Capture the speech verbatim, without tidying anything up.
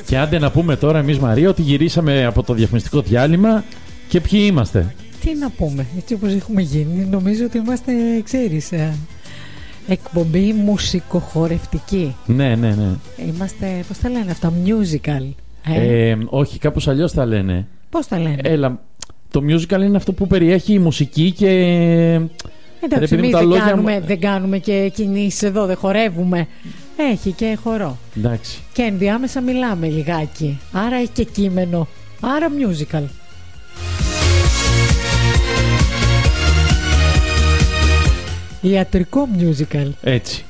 Και άντε να πούμε τώρα εμείς, Μαρία, ότι γυρίσαμε από το διαφημιστικό διάλειμμα και ποιοι είμαστε. Τι να πούμε, έτσι όπως έχουμε γίνει, νομίζω ότι είμαστε, ξέρεις, εκπομπή μουσικοχορευτική. Ναι, ναι, ναι. Είμαστε, πώς τα λένε αυτά, musical. Ε? Ε, όχι, κάπως αλλιώς τα λένε. Πώς τα λένε? Έλα, το musical είναι αυτό που περιέχει η μουσική και... Εντάξει, εμείς δεν, λόγια... κάνουμε, δεν κάνουμε και κινήσεις εδώ, δεν χορεύουμε. Έχει και χορό. Εντάξει. Και ενδιάμεσα μιλάμε λιγάκι. Άρα έχει και κείμενο. Άρα musical. Ιατρικό musical. Έτσι.